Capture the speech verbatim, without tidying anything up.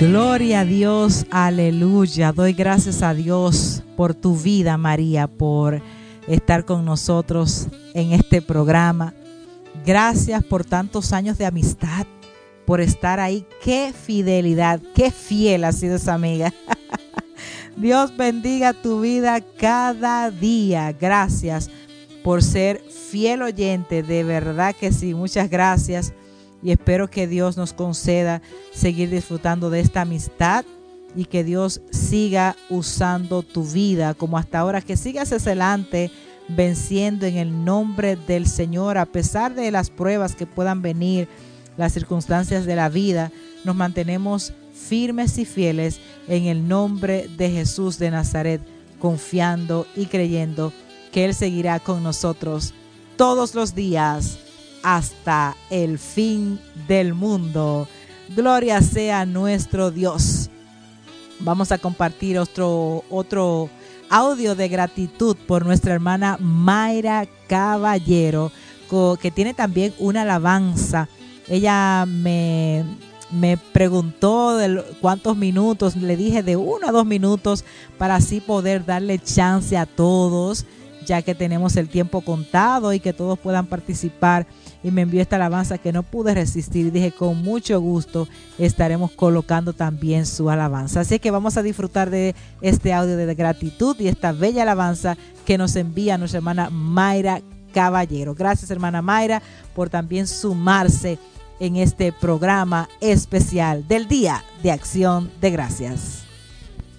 Gloria a Dios, aleluya. Doy gracias a Dios por tu vida, María, por estar con nosotros en este programa. Gracias por tantos años de amistad, por estar ahí. Qué fidelidad, qué fiel ha sido esa amiga. Dios bendiga tu vida cada día. Gracias por ser fiel oyente, de verdad que sí. Muchas gracias. Y espero que Dios nos conceda seguir disfrutando de esta amistad y que Dios siga usando tu vida como hasta ahora, que sigas hacia adelante venciendo en el nombre del Señor. A pesar de las pruebas que puedan venir, las circunstancias de la vida, nos mantenemos firmes y fieles en el nombre de Jesús de Nazaret, confiando y creyendo que Él seguirá con nosotros todos los días hasta el fin del mundo. Gloria sea nuestro Dios. Vamos a compartir otro, otro audio de gratitud por nuestra hermana Mayra Caballero, que tiene también una alabanza. Ella me, me preguntó de cuántos minutos, le dije de uno a dos minutos para así poder darle chance a todos, ya que tenemos el tiempo contado y que todos puedan participar. Y me envió esta alabanza que no pude resistir y dije, con mucho gusto estaremos colocando también su alabanza. Así que vamos a disfrutar de este audio de gratitud y esta bella alabanza que nos envía nuestra hermana Mayra Caballero. Gracias, hermana Mayra, por también sumarse en este programa especial del Día de Acción de Gracias.